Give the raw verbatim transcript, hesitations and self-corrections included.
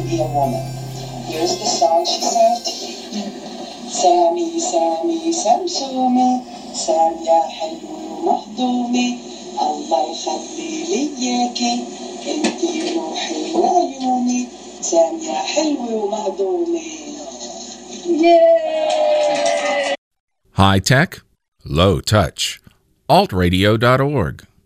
be a woman. Here's the song she sang to you. سامي سامي سمسومي سام يا حلو ومهضومي الله يخلي لي اياكي انتي روحي وعيوني سام يا حلو ومهضومي. High tech, low touch. alt radio dot org